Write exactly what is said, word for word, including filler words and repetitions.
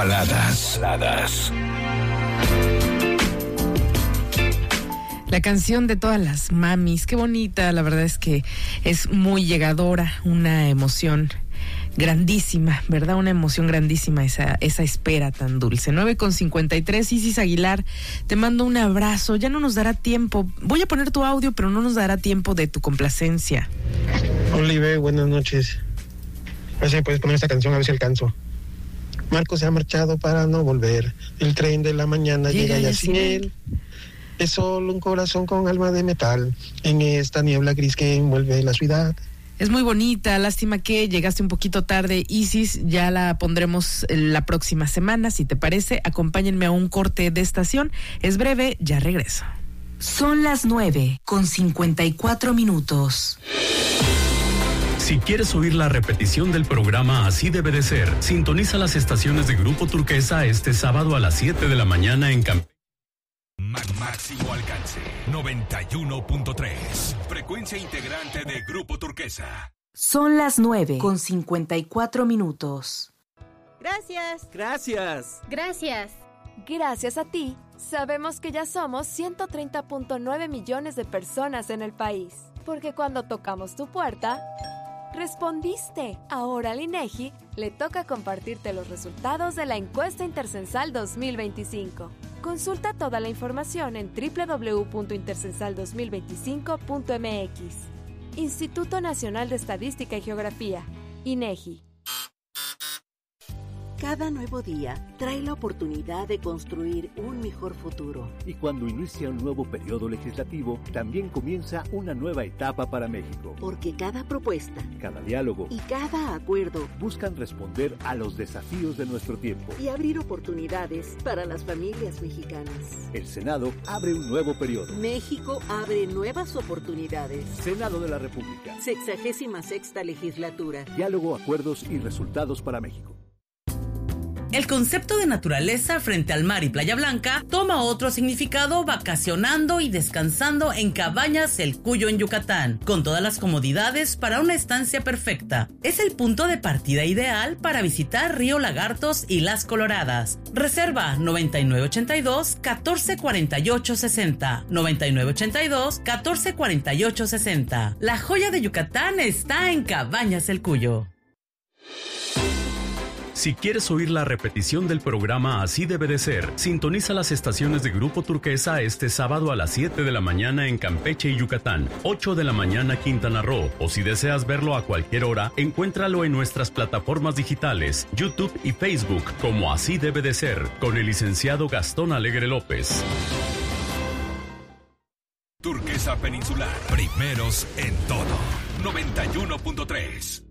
Baladas. Baladas. La canción de todas las mamis, qué bonita, la verdad es que es muy llegadora, una emoción grandísima, ¿verdad? Una emoción grandísima esa, esa espera tan dulce. nueve con cincuenta y tres, Isis Aguilar, te mando un abrazo, ya no nos dará tiempo, voy a poner tu audio, pero no nos dará tiempo de tu complacencia. Olive, buenas noches. A ver si puedes poner esta canción, a ver si alcanzo. Marco se ha marchado para no volver, el tren de la mañana llega, llega ya sin él. Es solo un corazón con alma de metal en esta niebla gris que envuelve la ciudad. Es muy bonita, lástima que llegaste un poquito tarde, Isis, ya la pondremos la próxima semana, si te parece. Acompáñenme a un corte de estación, es breve, ya regreso. Son las nueve con cincuenta y cuatro minutos. Si quieres oír la repetición del programa Así Debe de Ser, sintoniza las estaciones de Grupo Turquesa este sábado a las siete de la mañana en Campeche. Máximo alcance, noventa y uno punto tres. Frecuencia integrante de Grupo Turquesa. Son las nueve con cincuenta y cuatro minutos. Gracias. Gracias. Gracias. Gracias a ti, sabemos que ya somos ciento treinta punto nueve millones de personas en el país. Porque cuando tocamos tu puerta, respondiste. Ahora al INEGI le toca compartirte los resultados de la encuesta intercensal dos mil veinticinco. Consulta toda la información en doble u doble u doble u punto intercensal dos mil veinticinco punto m x. Instituto Nacional de Estadística y Geografía, INEGI. Cada nuevo día trae la oportunidad de construir un mejor futuro. Y cuando inicia un nuevo periodo legislativo, también comienza una nueva etapa para México. Porque cada propuesta, cada diálogo y cada acuerdo buscan responder a los desafíos de nuestro tiempo y abrir oportunidades para las familias mexicanas. El Senado abre un nuevo periodo. México abre nuevas oportunidades. Senado de la República. Sexagésima sexta legislatura. Diálogo, acuerdos y resultados para México. El concepto de naturaleza frente al mar y Playa Blanca toma otro significado vacacionando y descansando en Cabañas El Cuyo en Yucatán, con todas las comodidades para una estancia perfecta. Es el punto de partida ideal para visitar Río Lagartos y Las Coloradas. Reserva noventa y nueve ochenta y dos, catorce cuarenta y ocho sesenta, noventa y nueve ochenta y dos, catorce cuarenta y ocho sesenta. La joya de Yucatán está en Cabañas El Cuyo. Si quieres oír la repetición del programa Así Debe de Ser, sintoniza las estaciones de Grupo Turquesa este sábado a las siete de la mañana en Campeche y Yucatán, ocho de la mañana Quintana Roo, o si deseas verlo a cualquier hora, encuéntralo en nuestras plataformas digitales, YouTube y Facebook, como Así Debe de Ser, con el licenciado Gastón Alegre López. Turquesa Peninsular, primeros en todo, noventa y uno punto tres.